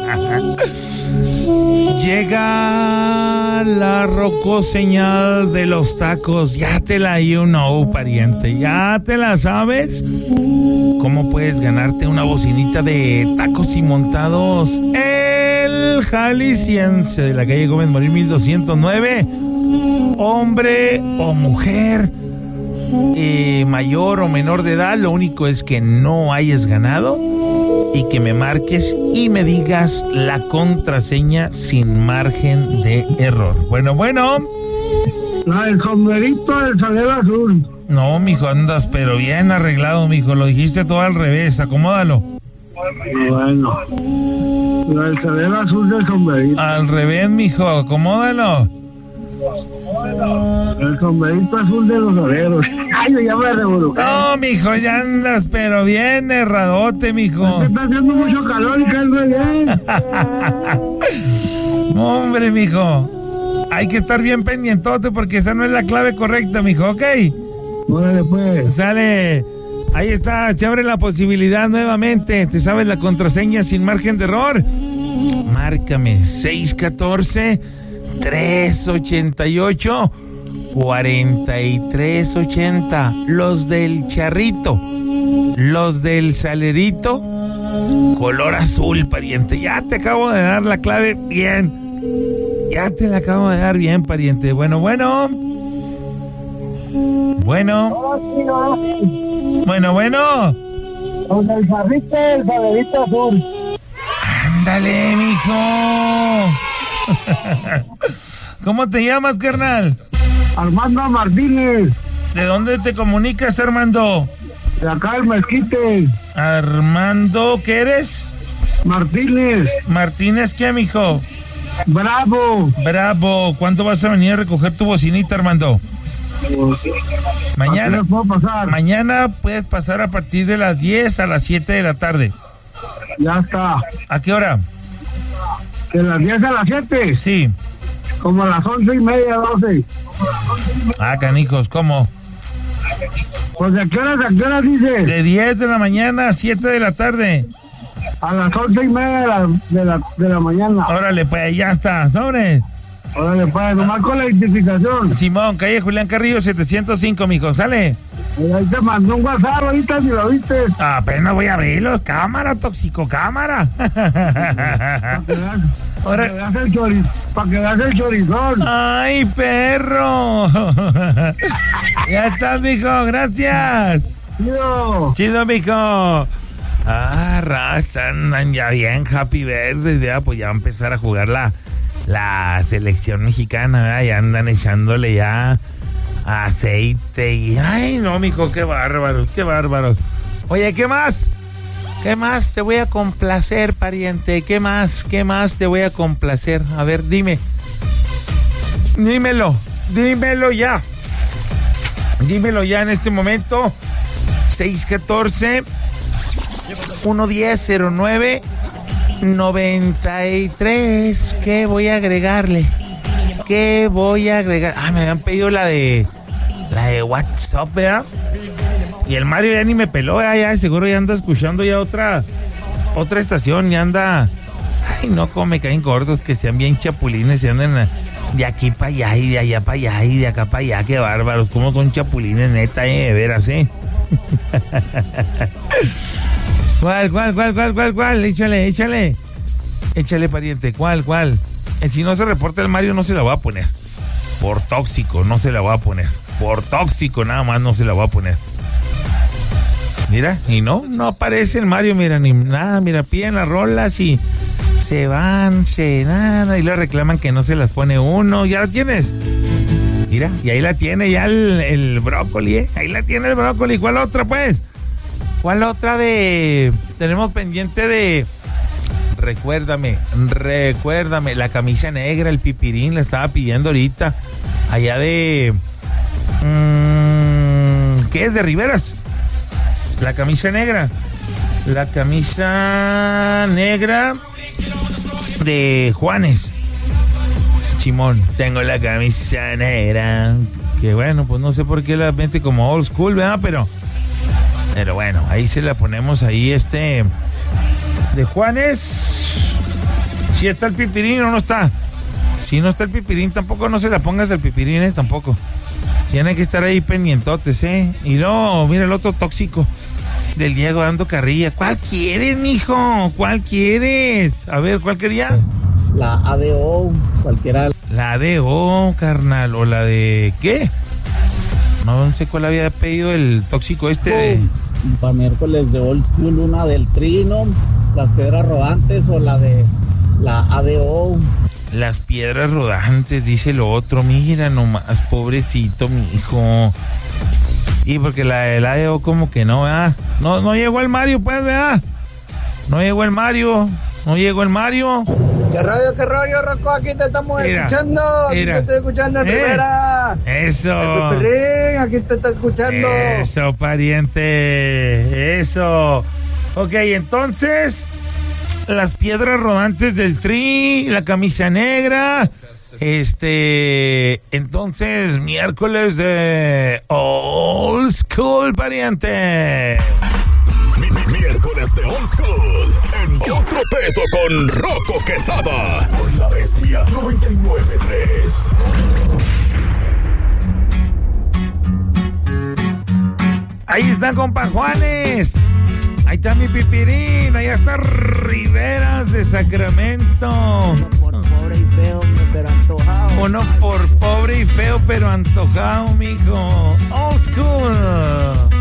Llega la rocoseñal de los tacos. Ya te la pariente. ¿Ya te la sabes? ¿Cómo puedes ganarte una bocinita de tacos y montados? El jalisciense de la calle Gómez Morín 1209. Hombre o mujer, mayor o menor de edad, lo único es que no hayas ganado y que me marques y me digas la contraseña sin margen de error. Bueno. El sombrerito del Salero Azul. No, mijo, andas pero bien arreglado, mijo. Lo dijiste todo al revés, acomódalo. Bueno, el Salero Azul del sombrerito. Al revés, mijo, acomódalo. El sombrerito azul de los soleros. Ay, ya me revolucioné. No, mijo, ya andas pero bien erradote, mijo. Está haciendo mucho calor y caldo bien. Hombre, mijo, hay que estar bien pendientote porque esa no es la clave correcta, mijo, ¿ok? Órale, pues. Sale. Ahí está, se abre la posibilidad nuevamente. ¿Te sabes la contraseña sin margen de error? Márcame 614-388-4380. Los del charrito, los del salerito, color azul, pariente. Ya te acabo de dar la clave bien. Ya te la acabo de dar bien, pariente. Bueno. Con el charrito del salerito azul. Ándale, mijo. ¿Cómo te llamas, carnal? Armando Martínez. ¿De dónde te comunicas, Armando? De acá el Mezquite. Armando, ¿qué eres? Martínez. ¿Martínez qué, mijo? Bravo. ¿Cuándo vas a venir a recoger tu bocinita, Armando? Mañana. ¿Puedo pasar? Mañana puedes pasar a partir de las 10 a las 7 de la tarde. Ya está. ¿A qué hora? ¿De las 10 a las 7? Sí. Como a las 11:30, 12. Ah, canijos, ¿cómo? Pues ¿de qué horas dices? De 10 de la mañana a 7 de la tarde. A las 11:30 de la mañana. Órale, pues ya está, sobre. Órale, pues, nomás con la identificación. Simón, calle Julián Carrillo 705, mijo, ¿sale? Ahí te mandó un WhatsApp ahorita, si lo viste. Apenas voy a abrirlos, cámara, tóxico, cámara. Para que veas el chorizón. ¡Ay, perro! Ya está, mijo, gracias. Chido, mijo. Ah, raza, andan ya bien, happy birthday, ya, pues ya va a empezar a jugar la selección mexicana, ¿verdad? Ya andan echándole ya aceite y... Ay, no, mijo, qué bárbaros. Oye, ¿qué más? ¿Qué más te voy a complacer, pariente? ¿Qué más te voy a complacer? A ver, dime. Dímelo ya. Dímelo ya en este momento. 614-110-09-93. ¿Qué voy a agregarle? Ah, me habían pedido la de WhatsApp, ¿verdad? Y el Mario ya ni me peló, ya seguro ya anda escuchando ya otra estación, ya anda... Ay, no, como me caen gordos, que sean bien chapulines, se andan de aquí para allá y de allá para allá y de acá para allá, qué bárbaros, cómo son chapulines, neta, de veras, ¿Cuál? Échale, pariente, ¿cuál? Si no se reporta el Mario, no se la va a poner. Por tóxico, no se la va a poner. Por tóxico, nada más no se la va a poner. Mira, y no aparece el Mario, mira, ni nada, mira, piden las rolas y se van, nada, y le reclaman que no se las pone uno. ¿Ya la tienes? Mira, y ahí la tiene ya el brócoli, ahí la tiene el brócoli. ¿Cuál otra, pues? ¿Cuál otra tenemos pendiente de... Recuérdame, la camisa negra, el pipirín, la estaba pidiendo ahorita, allá de... ¿qué es? De Riveras. La camisa negra de Juanes. Simón, tengo la camisa negra. Que bueno, pues no sé por qué la mete como old school, ¿verdad? Pero bueno, ahí se la ponemos ahí de Juanes. Si está el pipirín o no está. Si no está el pipirín, tampoco no se la pongas al pipirín, tampoco. Tiene que estar ahí pendientotes, Y luego, mira el otro tóxico del Diego dando carrilla. ¿Cuál quieres, mijo? ¿Cuál quieres? A ver, ¿cuál quería? La ADO, cualquiera. La ADO, carnal, o la de... ¿qué? No sé cuál había pedido el tóxico Para miércoles de Old School, una del Trino, las piedras rodantes o la de la ADO. Las piedras rodantes, dice lo otro. Mira nomás, pobrecito mi hijo. Y porque la del ADO como que no, ¿verdad? No llegó el Mario, pues, ¿verdad? No llegó el Mario. ¿Qué rollo, Rocco? Aquí te estamos escuchando. Aquí te estoy escuchando en primera. Eso. Aquí te está escuchando. Eso, pariente. Eso. Ok, entonces, las piedras rodantes del Tri, la camisa negra. Entonces, miércoles de Old School, pariente. Miércoles de Old School en Otro Pedo con Rocco Quesada por La Bestia 99.3. Ahí está, compa Juanes. Ahí está mi pipirín. Ahí está Riveras de Sacramento. Uno por pobre y feo, pero antojado, mijo. Old School.